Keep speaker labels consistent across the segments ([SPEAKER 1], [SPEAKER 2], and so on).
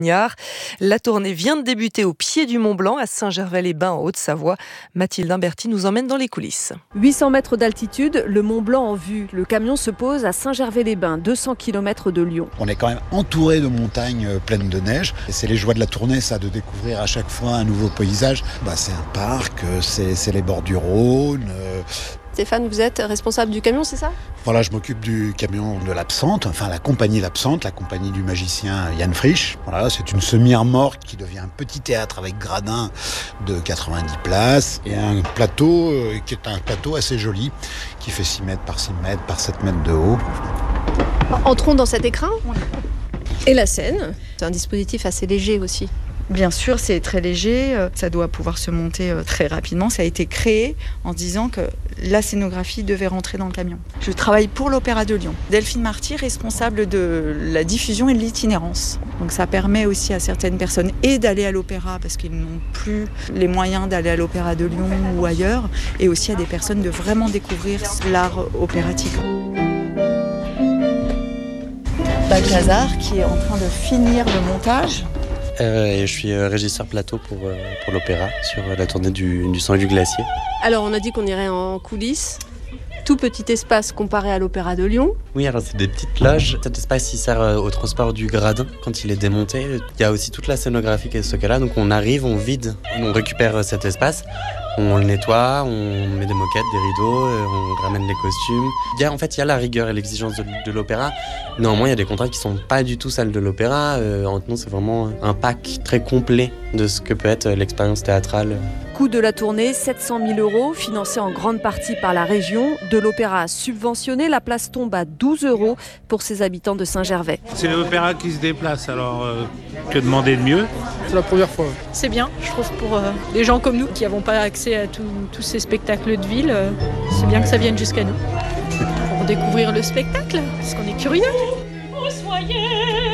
[SPEAKER 1] La tournée vient de débuter au pied du Mont-Blanc, à Saint-Gervais-les-Bains, en Haute-Savoie. Mathilde Imberti nous emmène dans les coulisses.
[SPEAKER 2] 800 mètres d'altitude, le Mont-Blanc en vue. Le camion se pose à Saint-Gervais-les-Bains, 200 km de Lyon.
[SPEAKER 3] On est quand même entouré de montagnes pleines de neige. Et c'est les joies de la tournée, ça, de découvrir à chaque fois un nouveau paysage. C'est un parc, c'est les bords du Rhône.
[SPEAKER 4] Stéphane, vous êtes responsable du camion, c'est ça ?
[SPEAKER 3] Voilà, je m'occupe du camion de l'Absente, enfin la compagnie L'Absente, la compagnie du magicien Yann Frisch. Voilà, c'est une semi-remorque qui devient un petit théâtre avec gradin de 90 places et un plateau qui est un plateau assez joli, qui fait 6 mètres par 6 mètres par 7 mètres de haut.
[SPEAKER 4] Entrons dans cet écrin. Et la scène, c'est un dispositif assez léger aussi.
[SPEAKER 5] Bien sûr, c'est très léger, ça doit pouvoir se monter très rapidement. Ça a été créé en disant que la scénographie devait rentrer dans le camion. Je travaille pour l'Opéra de Lyon. Delphine Marty, responsable de la diffusion et de l'itinérance. Donc ça permet aussi à certaines personnes d'aller à l'opéra parce qu'ils n'ont plus les moyens d'aller à l'Opéra de Lyon ou ailleurs, et aussi à des personnes de vraiment découvrir l'art opératique. Balthazar qui est en train de finir le montage.
[SPEAKER 6] Je suis régisseur plateau pour l'opéra sur la tournée du Sang et du Glacier.
[SPEAKER 4] Alors on a dit qu'on irait en coulisses. Tout petit espace comparé à l'Opéra de Lyon.
[SPEAKER 6] Oui, alors c'est des petites loges. Cet espace il sert au transport du gradin quand il est démonté. Il y a aussi toute la scénographie qui est ce cas-là. Donc on arrive, on vide, on récupère cet espace, on le nettoie, on met des moquettes, des rideaux, on ramène les costumes. Il y a la rigueur et l'exigence de l'opéra. Néanmoins, il y a des contrats qui sont pas du tout celles de l'opéra. Nous, c'est vraiment un pack très complet de ce que peut être l'expérience théâtrale.
[SPEAKER 2] Coût de la tournée, 700 000 €, financé en grande partie par la région. De l'opéra subventionné, la place tombe à 12 € pour ses habitants de Saint-Gervais.
[SPEAKER 7] C'est l'opéra qui se déplace, alors que demander de mieux ?
[SPEAKER 8] C'est la première fois.
[SPEAKER 9] C'est bien, je trouve, pour des gens comme nous qui n'avons pas accès à tous ces spectacles de ville. C'est bien que ça vienne jusqu'à nous. Pour découvrir le spectacle, parce qu'on est curieux.
[SPEAKER 10] Vous soyez,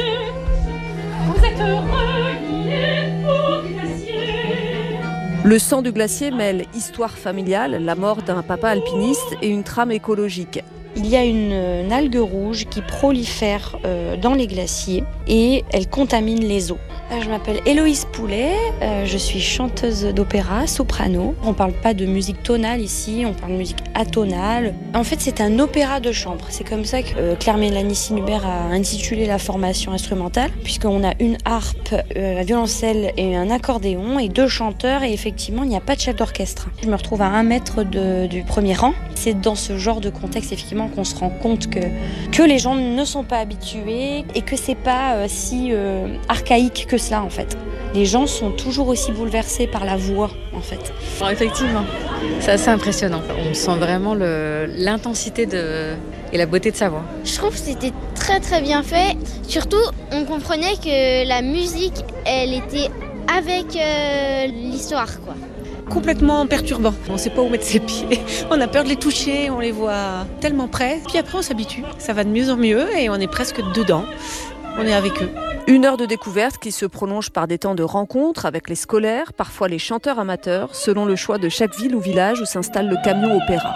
[SPEAKER 10] vous êtes heureux, il est au glacier.
[SPEAKER 2] Le Sang du Glacier mêle histoire familiale, la mort d'un papa alpiniste et une trame écologique.
[SPEAKER 11] Il y a une algue rouge qui prolifère dans les glaciers et elle contamine les eaux. Je m'appelle Héloïse Poulet, je suis chanteuse d'opéra, soprano. On ne parle pas de musique tonale ici, on parle de musique atonale. En fait, c'est un opéra de chambre. C'est comme ça que Claire-Mélanie Sinubert a intitulé la formation instrumentale, puisqu'on a une harpe, un violoncelle et un accordéon et 2 chanteurs, et effectivement, il n'y a pas de chef d'orchestre. Je me retrouve à 1 mètre du premier rang. C'est dans ce genre de contexte, effectivement, qu'on se rend compte que les gens ne sont pas habitués et que c'est pas si archaïque que cela, en fait. Les gens sont toujours aussi bouleversés par la voix, en fait.
[SPEAKER 12] Alors, effectivement, c'est assez impressionnant. On sent vraiment l'intensité et la beauté de sa voix.
[SPEAKER 13] Je trouve que c'était très très bien fait. Surtout, on comprenait que la musique, elle était avec l'histoire, quoi.
[SPEAKER 9] Complètement perturbant. On ne sait pas où mettre ses pieds. On a peur de les toucher, on les voit tellement près. Puis après, on s'habitue. Ça va de mieux en mieux et on est presque dedans. On est avec eux.
[SPEAKER 2] 1 heure de découverte qui se prolonge par des temps de rencontres avec les scolaires, parfois les chanteurs amateurs, selon le choix de chaque ville ou village où s'installe le camion opéra.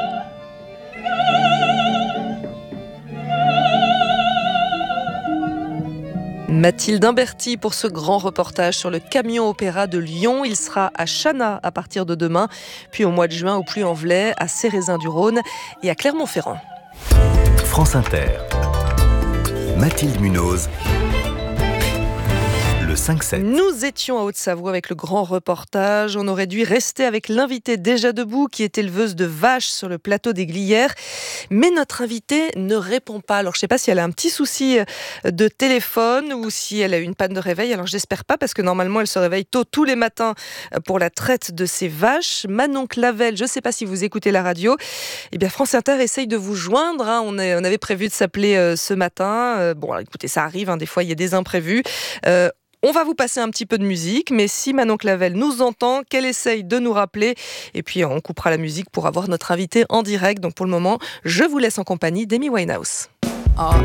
[SPEAKER 1] Mathilde Imberti pour ce grand reportage sur le camion opéra de Lyon. Il sera à Chana à partir de demain, puis au mois de juin au Puy-en-Velay, à Cérézin-du-Rhône et à Clermont-Ferrand.
[SPEAKER 14] France Inter. Mathilde Munoz. Le 5-7.
[SPEAKER 1] Nous étions à Haute-Savoie avec le grand reportage. On aurait dû rester avec l'invitée déjà debout qui est éleveuse de vaches sur le plateau des Glières. Mais notre invitée ne répond pas. Alors je ne sais pas si elle a un petit souci de téléphone ou si elle a eu une panne de réveil. Alors j'espère pas parce que normalement elle se réveille tôt tous les matins pour la traite de ses vaches. Manon Clavel, je ne sais pas si vous écoutez la radio. Eh bien France Inter essaye de vous joindre. On avait prévu de s'appeler ce matin. Bon alors, écoutez, ça arrive, des fois il y a des imprévus. On va vous passer un petit peu de musique, mais si Manon Clavel nous entend, qu'elle essaye de nous rappeler, et puis on coupera la musique pour avoir notre invité en direct. Donc pour le moment, je vous laisse en compagnie d'Amy Winehouse.